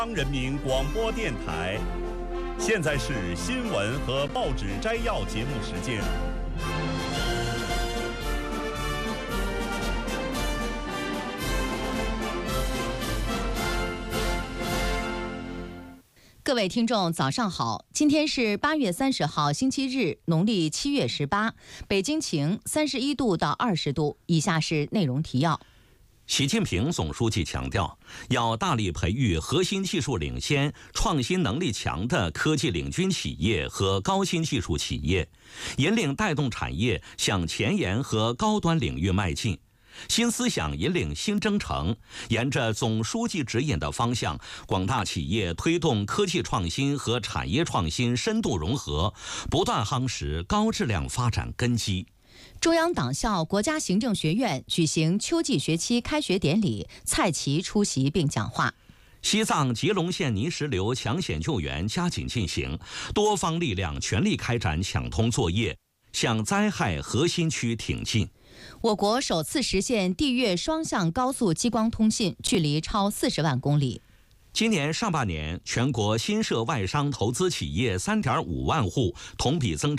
中央人民广播电台，现在是新闻和报纸摘要节目时间。 各位听众，早上好！今天是8月30号，星期日，农历7月18，北京晴，31度到20度。以下是内容提要。 习近平总书记强调，要大力培育核心技术领先、创新能力强的科技领军企业和高新技术企业，引领带动产业向前沿和高端领域迈进。新思想引领新征程，沿着总书记指引的方向，广大企业推动科技创新和产业创新深度融合，不断夯实高质量发展根基。 中央党校国家行政学院举行秋季学期开学典礼，蔡奇出席并讲话。 西藏吉隆县泥石流抢险救援加紧进行，多方力量全力开展抢通作业，向灾害核心区挺进。 我国首次实现地越双向高速激光通信，距离超40万公里。 今年上半年，全国新设外商投资企业3.5万户，同比增长